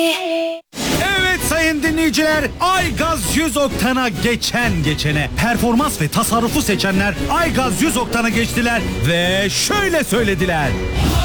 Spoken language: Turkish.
Evet sayın dinleyiciler, Aygaz 100 oktana geçene performans ve tasarrufu seçenler Aygaz 100 oktana geçtiler ve şöyle söylediler.